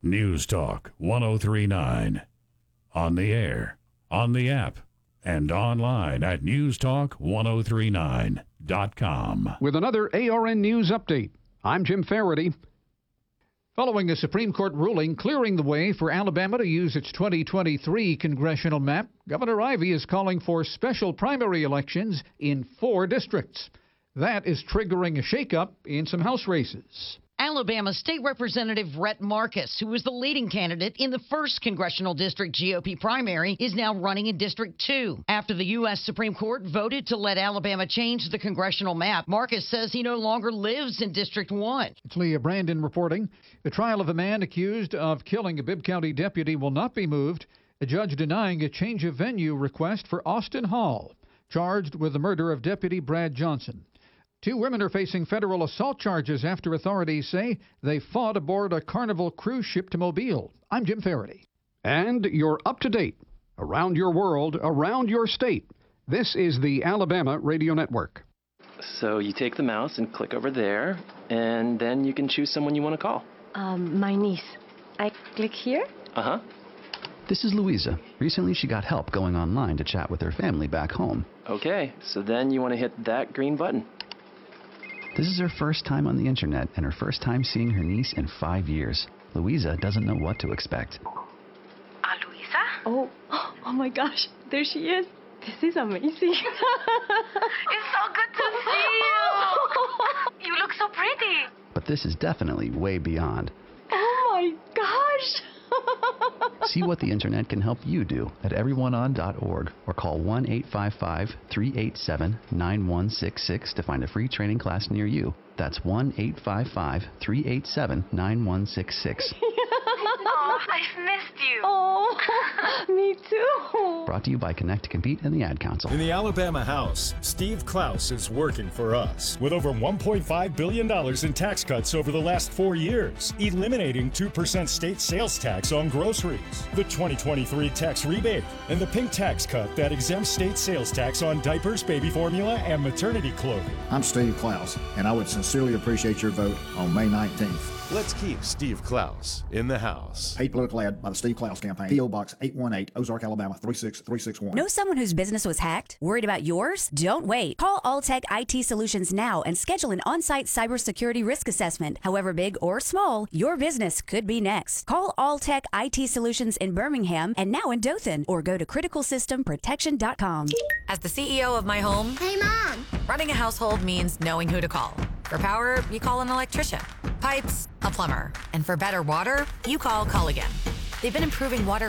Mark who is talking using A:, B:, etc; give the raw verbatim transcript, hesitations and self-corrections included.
A: News Talk one oh three point nine. On the air, on the app, and online at news talk ten thirty-nine dot com.
B: With another A R N News update, I'm Jim Faraday. Following a Supreme Court ruling clearing the way for Alabama to use its twenty twenty-three congressional map, Governor Ivey is calling for special primary elections in four districts. That is triggering a shakeup in some House races.
C: Alabama State Representative Rhett Marcus, who was the leading candidate in the first congressional district G O P primary, is now running in District two. After the U S Supreme Court voted to let Alabama change the congressional map, Marcus says he no longer lives in District one.
B: It's Leah Brandon reporting. The trial of a man accused of killing a Bibb County deputy will not be moved. A judge denying a change of venue request for Austin Hall, charged with the murder of Deputy Brad Johnson. Two women are facing federal assault charges after authorities say they fought aboard a Carnival cruise ship to Mobile. I'm Jim Faraday. And you're up to date. Around your world, around your state. This is the Alabama Radio Network.
D: So you take the mouse and click over there, and then you can choose someone you want to call.
E: Um, my niece. I click here?
D: Uh-huh.
F: This is Louisa. Recently, she got help going online to chat with her family back home.
D: Okay, so then you want to hit that green button.
F: This is her first time on the internet and her first time seeing her niece in five years. Louisa doesn't know what to expect.
E: Ah, uh, Louisa? Oh, oh my gosh, there she is. This is amazing. It's so good to see you. You look so pretty.
F: But this is definitely way beyond.
E: Oh my gosh.
F: See what the internet can help you do at everyone on dot org or call one eight five five, three eight seven, nine one six six to find a free training class near you. That's one eight five five, three eight seven, nine one six six.
E: Oh, I've missed you. Oh, me too.
F: Brought to you by Connect to Compete and the Ad Council.
G: In the Alabama House, Steve Klaus is working for us with over one point five billion dollars in tax cuts over the last four years, eliminating two percent state sales tax on groceries, the twenty twenty-three tax rebate, and the pink tax cut that exempts state sales tax on diapers, baby formula, and maternity clothing.
H: I'm Steve Klaus, and I would sincerely appreciate your vote on May nineteenth.
G: Let's keep Steve Klaus in the House.
H: Paid political ad by the Steve Klaus Campaign. P O Box eight one eight, Ozark, Alabama three six three six one.
I: Know someone whose business was hacked? Worried about yours? Don't wait. Call Alltech I T Solutions now and schedule an on-site cybersecurity risk assessment. However big or small, your business could be next. Call Alltech I T Solutions in Birmingham and now in Dothan, or go to critical system protection dot com.
J: As the C E O of my home,
K: hey Mom,
J: running a household means knowing who to call. For power, you call an electrician. Pipes, a plumber. And for better water, you call Culligan. They've been improving water